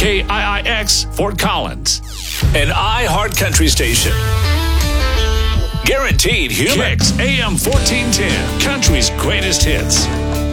KIIX Fort Collins. An iHeart Country station. Guaranteed human. Kicks AM 1410, country's greatest hits.